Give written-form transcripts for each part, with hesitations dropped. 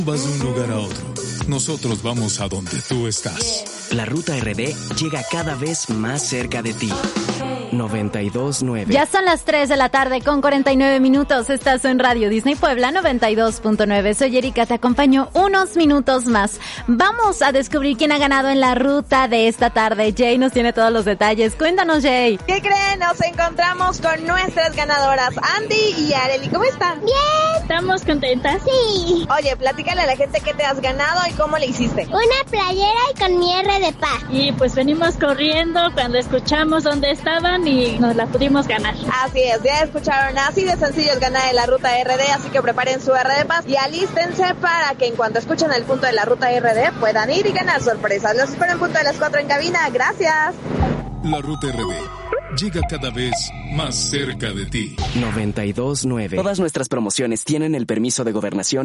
Vas de un lugar a otro. Nosotros vamos a donde tú estás. La Ruta RD llega cada vez más cerca de ti. 92.9. Ya son las 3 de la tarde con 49 minutos. Estás en Radio Disney Puebla 92.9. Soy Erika, te acompaño unos minutos más. Vamos a descubrir quién ha ganado en la ruta de esta tarde. Jay nos tiene todos los detalles. Cuéntanos, Jay. ¿Qué creen? Nos encontramos con nuestras ganadoras, Andy y Arely. ¿Cómo están? Bien. ¿Estamos contentas? Sí. Oye, platícale a la gente qué te has ganado y cómo le hiciste. Una playera y con mi R de paz. Y pues venimos corriendo cuando escuchamos dónde estaban y nos la pudimos ganar. Así es, ya escucharon, así de sencillo es ganar en la Ruta RD, así que preparen su R de paz y alístense para que en cuanto escuchen el punto de la Ruta RD puedan ir y ganar sorpresas. Los espero en punto de las 4 en cabina. Gracias. La Ruta RD llega cada vez más cerca de ti. 92.9. Todas nuestras promociones tienen el permiso de gobernación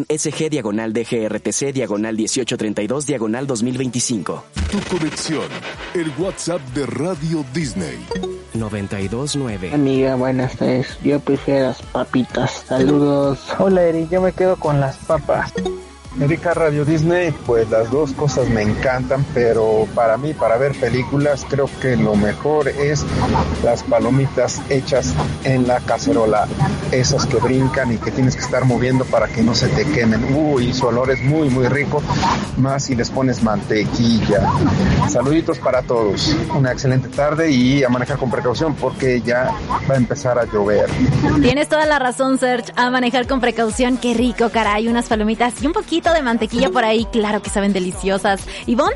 SG/DGRTC/1832/2025. Tu conexión, el WhatsApp de Radio Disney. 92.9. Amiga, buenas tardes. Yo prefiero las papitas. Saludos. Hola, Eri. Yo me quedo con las papas. Erika, Radio Disney, pues las dos cosas me encantan, pero para mí, para ver películas, creo que lo mejor es las palomitas hechas en la cacerola, esas que brincan y que tienes que estar moviendo para que no se te quemen. Uy, su olor es muy, muy rico, más si les pones mantequilla. Saluditos para todos, una excelente tarde y a manejar con precaución porque ya va a empezar a llover. Tienes toda la razón, Serge, a manejar con precaución. Qué rico, caray, unas palomitas y un poquito de mantequilla por ahí, claro que saben deliciosas. ¿Ivonne?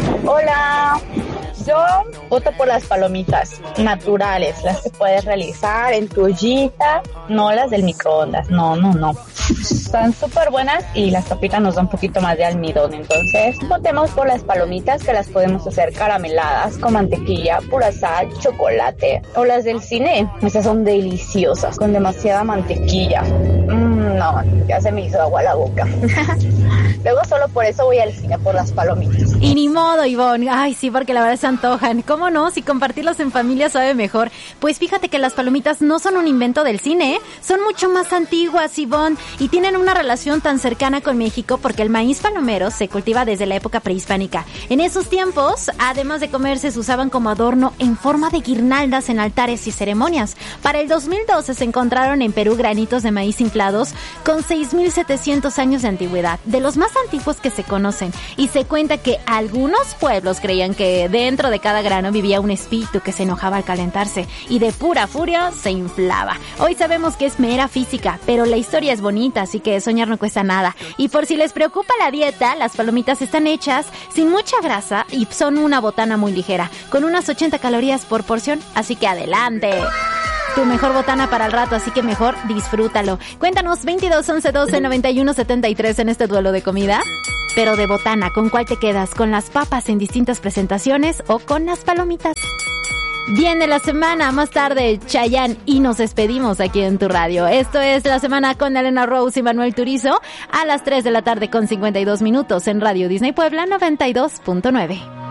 Hola, yo voto por las palomitas naturales, las que puedes realizar en tu ollita, no las del microondas, no. Están súper buenas y las papitas nos dan un poquito más de almidón, entonces votemos por las palomitas que las podemos hacer carameladas con mantequilla, pura sal, chocolate, o las del cine, esas son deliciosas, con demasiada mantequilla. No, ya se me hizo agua la boca. Luego solo por eso voy al cine, por las palomitas. Y ni modo, Ivonne. Ay, sí, porque la verdad se antojan. ¿Cómo no? Si compartirlos en familia sabe mejor. Pues fíjate que las palomitas no son un invento del cine, ¿eh? Son mucho más antiguas, Ivonne, y tienen una relación tan cercana con México porque el maíz palomero se cultiva desde la época prehispánica. En esos tiempos, además de comerse, se usaban como adorno en forma de guirnaldas en altares y ceremonias. Para el 2012 se encontraron en Perú granitos de maíz inflados con 6,700 años de antigüedad, de los más antiguos que se conocen, y se cuenta que algunos pueblos creían que dentro de cada grano vivía un espíritu que se enojaba al calentarse y de pura furia se inflaba. Hoy sabemos que es mera física, pero la historia es bonita, así que soñar no cuesta nada. Y por si les preocupa la dieta, las palomitas están hechas sin mucha grasa y son una botana muy ligera, con unas 80 calorías por porción, así que adelante. Tu mejor botana para el rato, así que mejor disfrútalo. Cuéntanos 22 11 12 91 73 en este duelo de comida. Pero de botana, ¿con cuál te quedas? ¿Con las papas en distintas presentaciones o con las palomitas? Viene la semana, más tarde Chayanne y nos despedimos aquí en tu radio. Esto es La Semana con Elena Rose y Manuel Turizo a las 3 de la tarde con 52 minutos en Radio Disney Puebla 92.9.